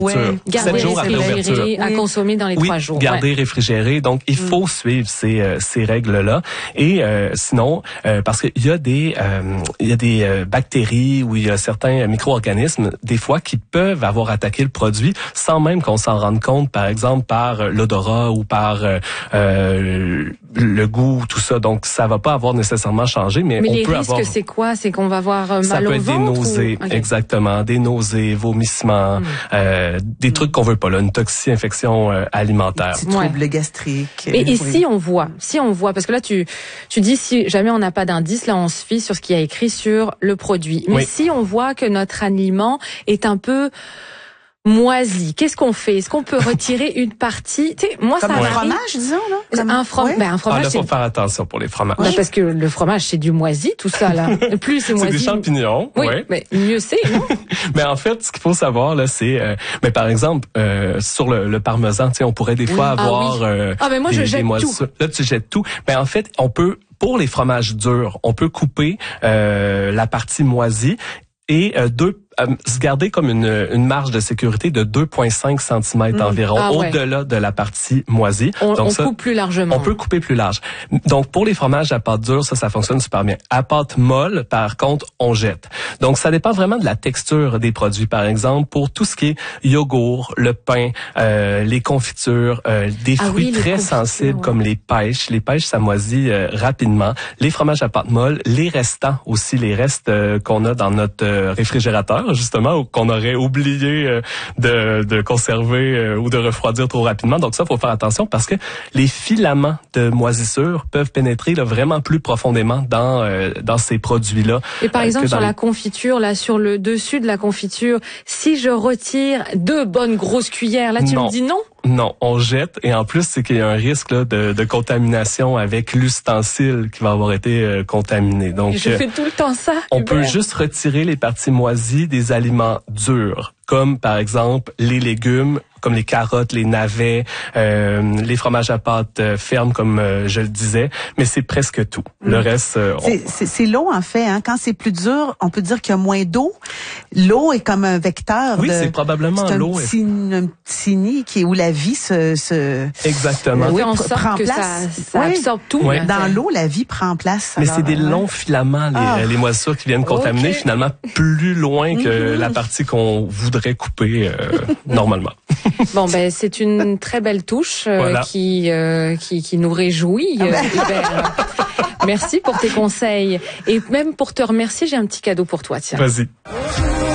7 jours après l'ouverture. À consommer dans les 3 jours. Garder réfrigéré. Donc, il faut suivre ces règles-là. Et sinon, parce qu'il y a des bactéries ou il y a certains micro-organismes, des fois, qui peuvent avoir attaqué le produit sans même qu'on s'en rende compte, par exemple, par l'odorat ou par le goût, tout ça. Donc, ça va pas avoir nécessairement changé, mais on les peut risques, avoir... c'est quoi? C'est qu'on va avoir mal au ventre? Ça peut être des nausées, exactement. Des nausées, vomissements, des trucs qu'on veut pas, là, une toxi-infection alimentaire. Des petits troubles gastriques. Et si on voit, parce que là, tu dis, si jamais on n'a pas d'indice, là, on se fie sur ce qui a écrit sur le produit. Mais si on voit que notre aliment est un peu moisi, qu'est-ce qu'on fait? Est-ce qu'on peut retirer une partie? Tu sais, moi, comme ça un fromage, disons, là? Un fromage, là, faut faire attention pour les fromages. Parce que le fromage, c'est du moisi, tout ça, là. Plus c'est moisi. C'est des champignons. Oui, mais mieux c'est, non? Mais en fait, ce qu'il faut savoir, là, c'est, mais par exemple, sur le parmesan, tu sais, on pourrait des fois avoir, mais moi, je jette tout. Là, tu jettes tout. Mais en fait, pour les fromages durs, on peut couper, la partie moisie et se garder comme une marge de sécurité de 2,5 cm environ, au-delà de la partie moisie. On coupe plus largement. On peut couper plus large. Donc, pour les fromages à pâte dure, ça fonctionne super bien. À pâte molle, par contre, on jette. Donc, ça dépend vraiment de la texture des produits. Par exemple, pour tout ce qui est yogourt, le pain, les confitures, des fruits très sensibles comme les pêches. Les pêches, ça moisit rapidement. Les fromages à pâte molle, les restants aussi, les restes qu'on a dans notre réfrigérateur, justement, ou qu'on aurait oublié de conserver ou de refroidir trop rapidement. Donc ça, faut faire attention parce que les filaments de moisissure peuvent pénétrer là, vraiment plus profondément dans ces produits-là. Et par exemple, sur la confiture, là, sur le dessus de la confiture, si je retire 2 bonnes grosses cuillères, là, tu me dis non? Non, on jette et en plus, c'est qu'il y a un risque là, de contamination avec l'ustensile qui va avoir été contaminé. Donc, je fais tout le temps ça. On peut juste retirer les parties moisies des aliments durs, comme par exemple les légumes, comme les carottes, les navets, les fromages à pâte ferme, comme je le disais, mais c'est presque tout. Le reste... C'est l'eau, en fait. Hein? Quand c'est plus dur, on peut dire qu'il y a moins d'eau. L'eau est comme un vecteur. Oui, c'est probablement l'eau. C'est un petit nid où la vie se Exactement. prend place. Ça absorbe tout. Oui. Dans l'eau, la vie prend place. Mais c'est des longs filaments, les moisissures qui viennent contaminer finalement plus loin que la partie qu'on voudrait couper normalement. Bon, c'est une très belle touche qui nous réjouit. Merci pour tes conseils. Et même pour te remercier, j'ai un petit cadeau pour toi. Tiens. Vas-y.